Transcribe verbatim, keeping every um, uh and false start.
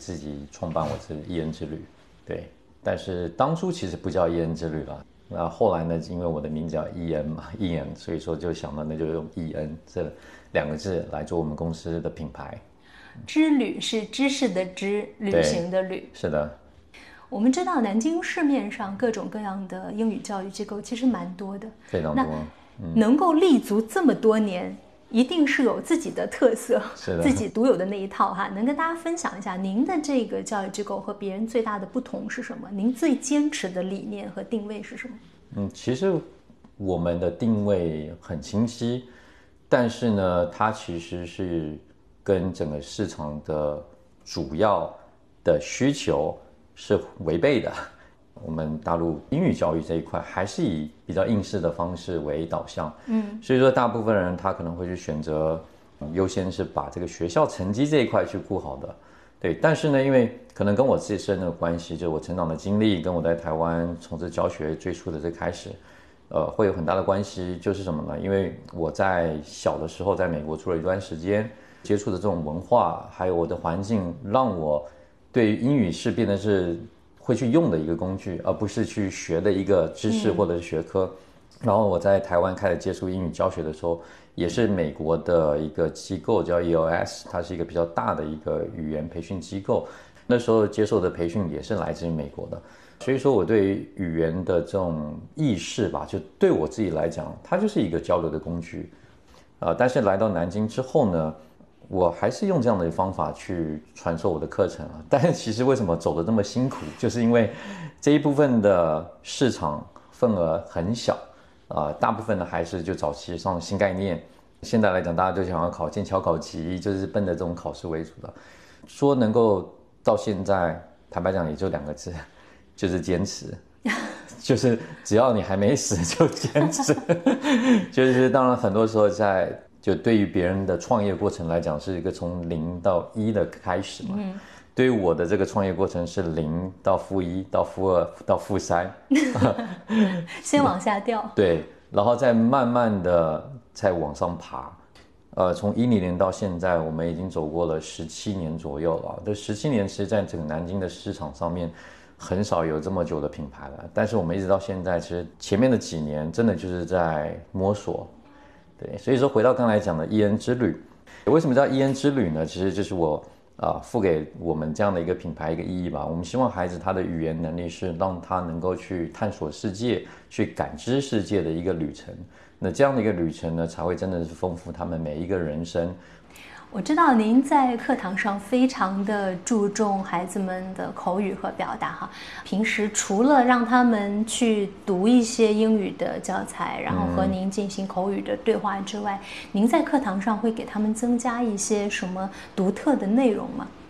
自己创办我这艺人之旅。对，但是当初其实不叫艺人之旅了。那后来呢，因为我的名字叫伊恩嘛，伊恩，所以说就想到那就用伊恩这两个字来做我们公司的品牌。 之旅是知识的知，旅行的旅。 是的。 我们知道南京市面上各种各样的英语教育机构其实蛮多的， 非常多。 嗯、能够立足这么多年，一定是有自己的特色， 是的， 自己独有的那一套哈。能跟大家分享一下您的这个教育机构和别人最大的不同是什么？您最坚持的理念和定位是什么？ 嗯，其实我们的定位很清晰，但是呢，它其实是跟整个市场的主要的需求是违背的。我们大陆英语教育这一块还是以比较应试的方式为导向，嗯，所以说大部分人他可能会去选择优先是把这个学校成绩这一块去顾好的，对。但是呢，因为可能跟我自身的关系，就是我成长的经历，跟我在台湾从事教学最初的这开始，呃，会有很大的关系。就是什么呢？因为我在小的时候在美国住了一段时间，接触的这种文化，还有我的环境，让我对英语是变得是会去用的一个工具，而不是去学的一个知识或者是学科。嗯、然后我在台湾开始接触英语教学的时候，也是美国的一个机构叫 E L S， 它是一个比较大的一个语言培训机构。那时候接受的培训也是来自于美国的，所以说我对于语言的这种意识吧，就对我自己来讲，它就是一个交流的工具。呃，但是来到南京之后呢，我还是用这样的方法去传授我的课程啊。但是其实为什么走得这么辛苦，就是因为这一部分的市场份额很小，啊、呃，大部分呢还是就早期上新概念。现在来讲，大家都想要考剑桥考级，就是奔着这种考试为主的。说能够到现在，坦白讲也就两个字，就是坚持。就是只要你还没死就坚持。就是当然很多时候在就对于别人的创业过程来讲是一个从零到一的开始嘛。嗯，对于我的这个创业过程是零到负一到负二到负三。 先往下掉。 对，然后再慢慢的再往上爬。呃，从一零年到现在，我们已经走过了十七年左右了。这十七年，其实在整个南京的市场上面，很少有这么久的品牌了。但是我们一直到现在，其实前面的几年真的就是在摸索。对，所以说回到刚才讲的伊恩之旅，为什么叫伊恩之旅呢？其实就是我啊、呃、付给我们这样的一个品牌一个意义吧。我们希望孩子他的语言能力是让他能够去探索世界、去感知世界的一个旅程。那这样的一个旅程呢，才会真的是丰富他们每一个人生。 我知道您在课堂上非常的注重孩子们的口语和表达哈。平时除了让他们去读一些英语的教材，然后和您进行口语的对话之外，嗯、您在课堂上会给他们增加一些什么独特的内容吗？